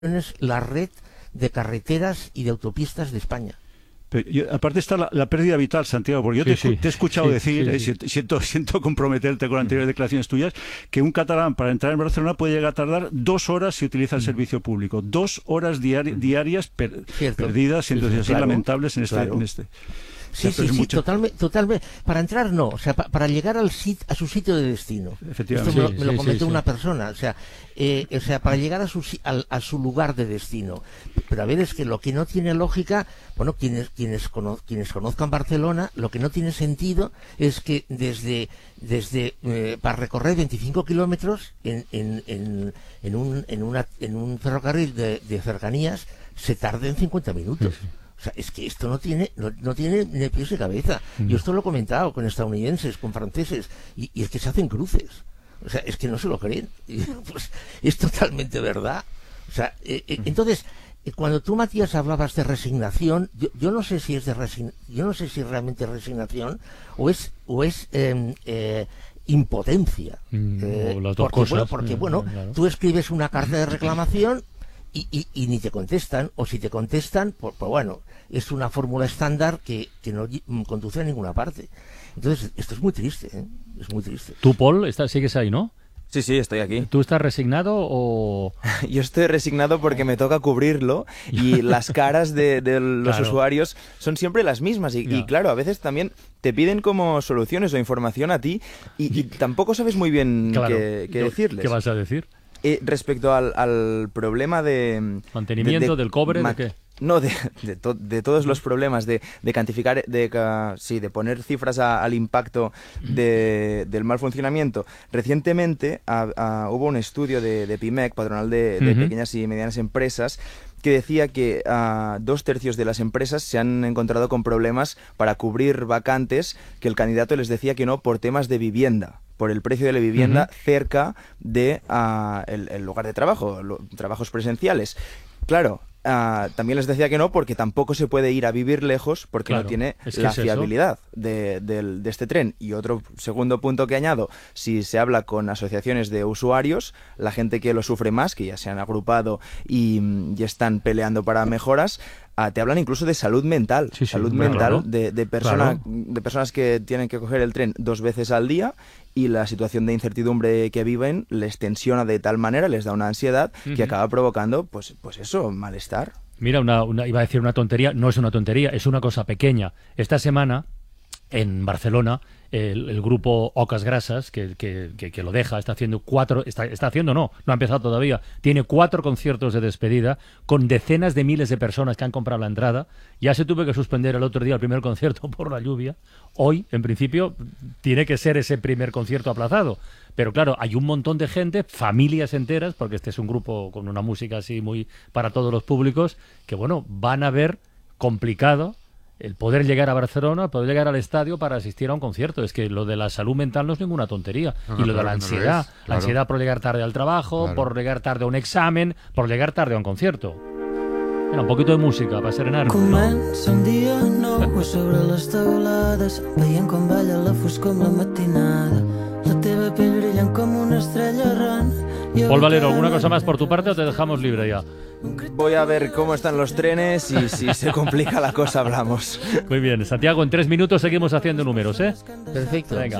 la red de carreteras y de autopistas de España. Pero aparte está la pérdida vital, Santiago, porque yo te he escuchado decir, siento comprometerte con anteriores declaraciones tuyas, que un catalán para entrar en Barcelona puede llegar a tardar 2 horas si utiliza el servicio público. 2 horas diarias perdidas, entonces así lamentables en este. Sí, totalmente. Para entrar no, o sea, para llegar a su sitio de destino. Efectivamente. Esto me lo comentó una persona, o sea, para llegar a su lugar de destino. Pero a ver, es que lo que no tiene lógica, bueno, quienes conozcan Barcelona, lo que no tiene sentido es que desde para recorrer 25 kilómetros en un ferrocarril de cercanías se tarden 50 minutos. O sea, es que esto no tiene ni pies ni cabeza. Yo esto lo he comentado con estadounidenses, con franceses, y es que se hacen cruces. O sea, es que no se lo creen. Pues es totalmente verdad. O sea, entonces, cuando tú, Matías, hablabas de resignación, yo no sé si es yo no sé si realmente es resignación o es impotencia. O las dos cosas. Porque claro, tú escribes una carta de reclamación y ni te contestan, o si te contestan, pues bueno, es una fórmula estándar que no conduce a ninguna parte. Entonces, esto es muy triste, ¿eh? Es muy triste. Tú, Paul, sigues ahí, ¿no? Sí, estoy aquí. ¿Tú estás resignado o...? Yo estoy resignado porque me toca cubrirlo y las caras de los usuarios son siempre las mismas y claro, a veces también te piden como soluciones o información a ti y tampoco sabes muy bien qué decirles. ¿Qué vas a decir? Respecto al problema de... ¿Mantenimiento del cobre? ¿De qué? No, de todos los problemas de cuantificar, de poner cifras al impacto del mal funcionamiento. Recientemente hubo un estudio de PIMEC, Patronal de Pequeñas y Medianas Empresas, que decía que 2/3 de las empresas se han encontrado con problemas para cubrir vacantes que el candidato les decía que no por temas de vivienda, por el precio de la vivienda cerca de el lugar de trabajo, trabajos presenciales. Claro, también les decía que no porque tampoco se puede ir a vivir lejos porque no tiene la fiabilidad de este tren. Y otro segundo punto que añado, si se habla con asociaciones de usuarios, la gente que lo sufre más, que ya se han agrupado y están peleando para mejoras, te hablan incluso de salud mental, de personas que tienen que coger el tren 2 veces al día y la situación de incertidumbre que viven les tensiona de tal manera, les da una ansiedad que acaba provocando, pues eso, malestar. Mira, iba a decir una tontería, no es una tontería, es una cosa pequeña. Esta semana, en Barcelona, el grupo Ocas Grasas, que lo deja, está haciendo no ha empezado todavía, tiene 4 conciertos de despedida con decenas de miles de personas que han comprado la entrada. Ya se tuvo que suspender el otro día el primer concierto por la lluvia. Hoy, en principio, tiene que ser ese primer concierto aplazado. Pero claro, hay un montón de gente, familias enteras, porque este es un grupo con una música así muy para todos los públicos, que bueno, van a ver complicado el poder llegar a Barcelona, poder llegar al estadio para asistir a un concierto. Es que lo de la salud mental no es ninguna tontería. Y lo de la ansiedad, la ansiedad por llegar tarde al trabajo, por llegar tarde a un examen, por llegar tarde a un concierto. Mira, un poquito de música para serenar-nos. Comença un dia nou sobre les teulades, veient com balla la foscor amb la matinada. La teva pell brillant com una estrella errant. Paul Valero, ¿alguna cosa más por tu parte o te dejamos libre ya? Voy a ver cómo están los trenes y si se complica la cosa hablamos. Muy bien, Santiago, en 3 minutos seguimos haciendo números, ¿eh? Perfecto. Venga.